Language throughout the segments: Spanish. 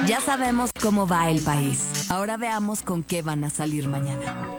Ya sabemos cómo va el país. Ahora veamos con qué van a salir mañana.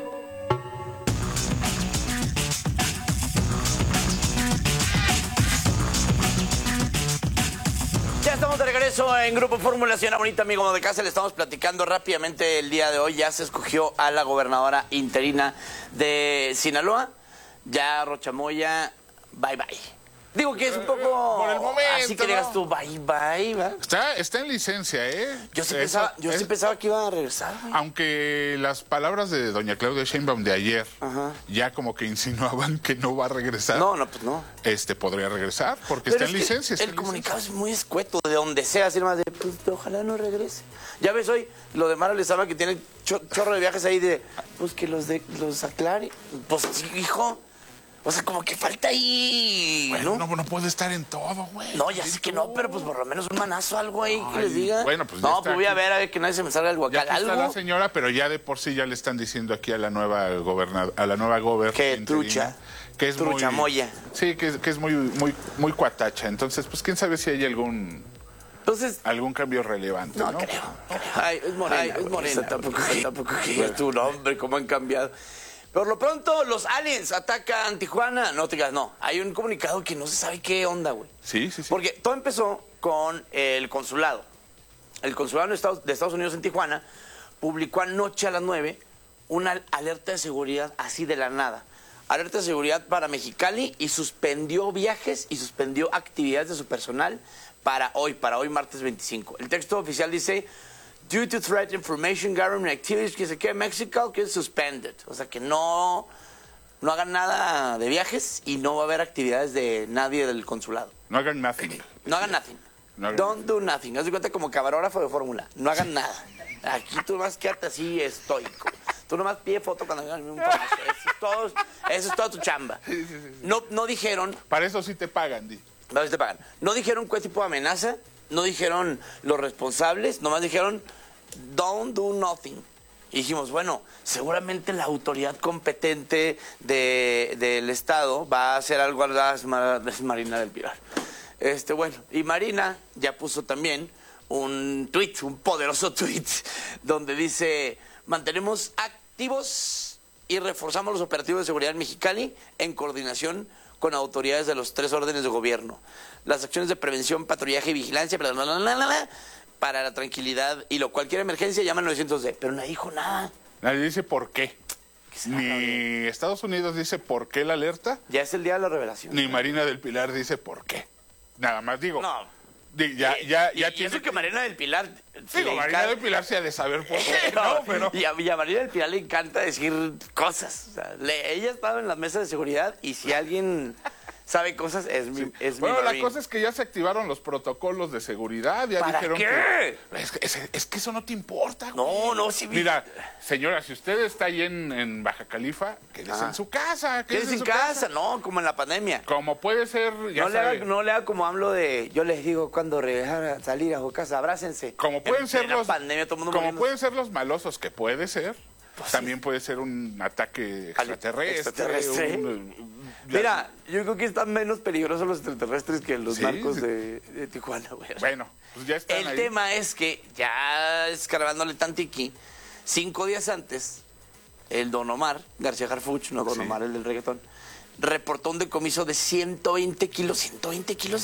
Ya estamos de regreso en Grupo Fórmula, señora bonita, amigo de casa. Le estamos platicando rápidamente el día de hoy. Ya se escogió a la gobernadora interina de Sinaloa. Ya Rocha Moya, bye bye. Digo que es un poco... Por el momento, así que digas tú, bye bye, ¿verdad? Está en licencia, ¿eh? Yo sí pensaba que iba a regresar, güey. Aunque las palabras de doña Claudia Sheinbaum de ayer ya como que insinuaban que no va a regresar. No, pues no. Podría regresar porque Pero está en licencia. El comunicado es muy escueto, de donde sea, así más de, pues ojalá no regrese. Ya ves hoy lo de Mara Lezama que tiene chorro de viajes ahí de, pues que los aclare. Pues hijo, o sea, como que falta ahí. Bueno, no puede estar en todo, güey. No, ya sé que no, pero pues por lo menos un manazo, algo ahí que les diga. Bueno, pues no, pues voy a ver que nadie se me salga el guacal. Ya está la señora, pero ya de por sí ya le están diciendo aquí a la nueva gobernadora. Que trucha. Que es trucha moya. Sí, que es muy cuatacha. Entonces, pues quién sabe si hay algún cambio relevante, ¿no? No creo. Ay, es morena. Tampoco es tu nombre, cómo han cambiado. Por lo pronto, los aliens atacan Tijuana. No te digas, no. Hay un comunicado que no se sabe qué onda, güey. Sí. Porque todo empezó con el consulado. El consulado de Estados Unidos en Tijuana publicó anoche a las 9 una alerta de seguridad así de la nada. Alerta de seguridad para Mexicali y suspendió viajes y suspendió actividades de su personal para hoy martes 25. El texto oficial dice... Due to threat information, government activities, que se quede México, que es suspended. O sea, que no hagan nada de viajes y no va a haber actividades de nadie del consulado. No hagan nothing. No hagan nothing. Don't do nothing. Haz de cuenta como camarógrafo de fórmula. No hagan nada. Aquí tú nomás quédate así estoico. Tú nomás pide foto cuando vengan un pomazo. Eso es toda tu chamba. Sí. No dijeron... Para eso sí te pagan, Di. Para eso te pagan. No dijeron qué tipo de amenaza. No dijeron los responsables. Nomás dijeron... Don't do nothing. Y dijimos, bueno, seguramente la autoridad competente del Estado va a hacer algo a las Marina del Pilar. Bueno, y Marina ya puso también un poderoso tweet, donde dice, mantenemos activos y reforzamos los operativos de seguridad en Mexicali en coordinación con autoridades de los 3 órdenes de gobierno. Las acciones de prevención, patrullaje y vigilancia, para la tranquilidad y cualquier emergencia llama al 900D. Pero nadie dijo nada. Nadie dice por qué. Ni Estados Unidos dice por qué la alerta. Ya es el día de la revelación. Ni Marina del Pilar dice por qué. Nada más digo. No. Ya y tiene eso que Marina del Pilar... Digo, Marina del Pilar se ha de saber por qué, ¿no? Pero... Y a Marina del Pilar le encanta decir cosas. O sea, ella ha estado en las mesas de seguridad y si alguien... sabe cosas, es mi Bueno, Marina. la cosa es que ya se activaron los protocolos de seguridad. Ya ¿Para dijeron qué? Es que eso no te importa, güey. No, sí. Mira, señora, si usted está ahí en Baja Califa, quédese en su casa. Quédese en casa, no, como en la pandemia. Como puede ser, ya no le haga como hablo de, yo les digo cuando regresar a salir a su casa, abrácense. Como pueden ser los pandemia, todo el mundo como muriendo. pueden ser los malosos, que puede ser. Pues también puede ser un ataque extraterrestre. Mira, yo creo que están menos peligrosos los extraterrestres que los narcos de Tijuana, güey. Bueno, pues ya están El tema es que ya escarbándole tantiqui, 5 días antes, el Don Omar García Harfuch, no Don Omar, el del reggaetón, reportó un decomiso de 120 kilos